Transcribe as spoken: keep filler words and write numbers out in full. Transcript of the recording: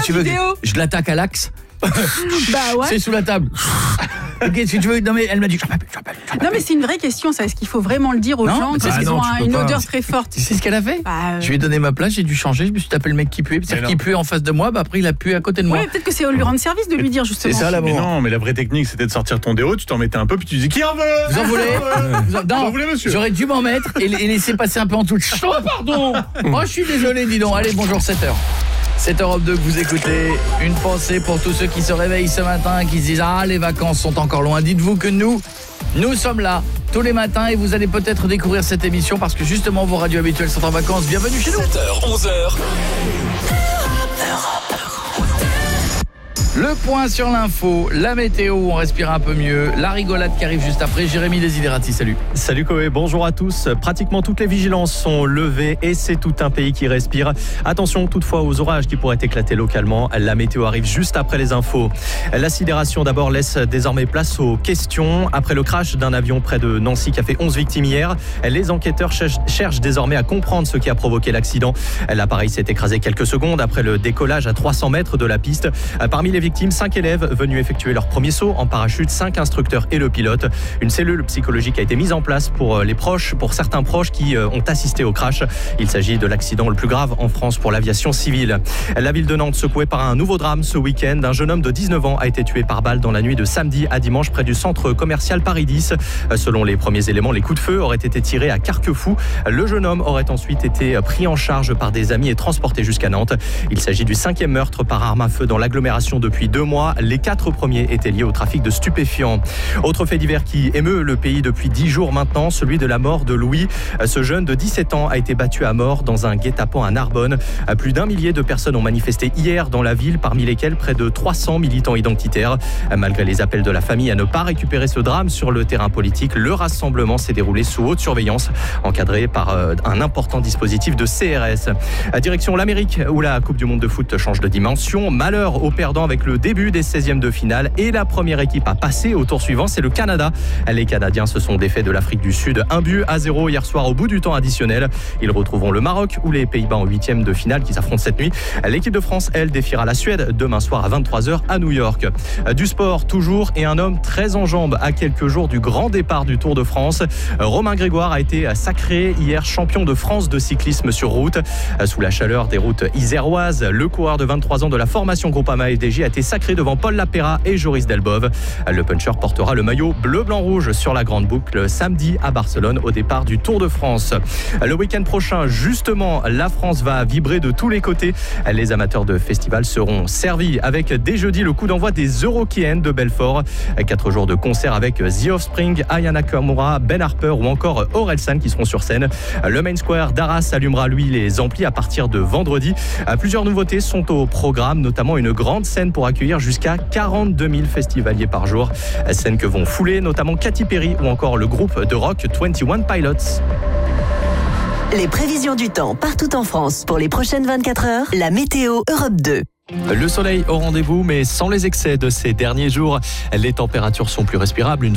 tu veux vidéo. que je l'attaque à l'axe. Bah ouais. C'est sous la table. Ok, si tu veux. Non mais elle m'a dit. J'en m'appelle, j'en m'appelle, j'en Non m'appelle. mais c'est une vraie question, ça. Est-ce qu'il faut vraiment le dire aux Non, gens mais parce c'est- qu'ils ah non, ont tu un- peux une pas. odeur très forte? Tu sais ce qu'elle a fait? Bah, euh, Je lui ai donné ma place, j'ai dû changer, je me suis tapé le mec qui puait. C'est-à-dire Mais qu'il non. puait en face de moi, bah après il a pué à côté de moi. Ouais, peut-être que c'est lui rendre service de lui dire justement. C'est ça Mais l'amour. non, mais la vraie technique, c'était de sortir ton déo, tu t'en mettais un peu, puis tu dis qui en veut? Vous en voulez? Vous en- Vous Non, en voulez, monsieur? j'aurais dû m'en mettre et, et laisser passer un peu en touche. Oh pardon. Oh je suis désolé, dis donc. Allez, bonjour, sept heures. C'est Europe deux que vous écoutez. Une pensée pour tous ceux qui se réveillent ce matin, qui se disent « Ah, les vacances sont encore loin ». Dites-vous que nous, nous sommes là tous les matins et vous allez peut-être découvrir cette émission parce que justement vos radios habituelles sont en vacances. Bienvenue chez nous. sept heures, onze heures. Le point sur l'info, la météo, on respire un peu mieux, la rigolade qui arrive juste après. Jérémy Desiderati, salut. Salut Koé, bonjour à tous. Pratiquement toutes les vigilances sont levées et c'est tout un pays qui respire. Attention toutefois aux orages qui pourraient éclater localement. La météo arrive juste après les infos. La sidération d'abord laisse désormais place aux questions. Après le crash d'un avion près de Nancy qui a fait onze victimes hier, les enquêteurs cherchent désormais à comprendre ce qui a provoqué l'accident. L'appareil s'est écrasé quelques secondes après le décollage à trois cents mètres de la piste. Parmi les victimes, cinq élèves venus effectuer leur premier saut en parachute, cinq instructeurs et le pilote. Une cellule psychologique a été mise en place pour les proches, pour certains proches qui ont assisté au crash. Il s'agit de l'accident le plus grave en France pour l'aviation civile. La ville de Nantes secouée par un nouveau drame ce week-end. Un jeune homme de dix-neuf ans a été tué par balle dans la nuit de samedi à dimanche près du centre commercial Paris dix. Selon les premiers éléments, les coups de feu auraient été tirés à Carquefou. Le jeune homme aurait ensuite été pris en charge par des amis et transporté jusqu'à Nantes. Il s'agit du cinquième meurtre par arme à feu dans l'agglomération depuis deux mois. Les quatre premiers étaient liés au trafic de stupéfiants. Autre fait divers qui émeut le pays depuis dix jours maintenant, celui de la mort de Louis. Ce jeune de dix-sept ans a été battu à mort dans un guet-apens à Narbonne. Plus d'un millier de personnes ont manifesté hier dans la ville, parmi lesquelles près de trois cents militants identitaires. Malgré les appels de la famille à ne pas récupérer ce drame sur le terrain politique, le rassemblement s'est déroulé sous haute surveillance, encadré par un important dispositif de C R S. Direction l'Amérique, où la Coupe du Monde de foot change de dimension. Malheur aux perdants avec le début des seizièmes de finale et la première équipe à passer au tour suivant, c'est le Canada. Les Canadiens se sont défaits de l'Afrique du Sud, un but à zéro hier soir au bout du temps additionnel. Ils retrouveront le Maroc ou les Pays-Bas en huitième de finale qui s'affrontent cette nuit. L'équipe de France, elle, défiera la Suède demain soir à vingt-trois heures à New York. Du sport toujours et un homme très en jambes à quelques jours du grand départ du Tour de France. Romain Grégoire a été sacré hier champion de France de cyclisme sur route. Sous la chaleur des routes iséroises, le coureur de vingt-trois ans de la formation Groupama F D J a été sacré devant Paul Lapéra et Joris Delbove. Le puncher portera le maillot bleu-blanc-rouge sur la grande boucle samedi à Barcelone au départ du Tour de France. Le week-end prochain, justement, la France va vibrer de tous les côtés. Les amateurs de festival seront servis avec dès jeudi le coup d'envoi des Eurokéennes de Belfort. Quatre jours de concert avec The Offspring, Aya Nakamura, Ben Harper ou encore Orelsan qui seront sur scène. Le Main Square d'Arras allumera lui les amplis à partir de vendredi. Plusieurs nouveautés sont au programme, notamment une grande scène pour accueillir jusqu'à quarante-deux mille festivaliers par jour. Scène que vont fouler notamment Katy Perry ou encore le groupe de rock vingt et un Pilots. Les prévisions du temps partout en France pour les prochaines vingt-quatre heures, la météo Europe deux. Le soleil au rendez-vous, mais sans les excès de ces derniers jours. Les températures sont plus respirables. Une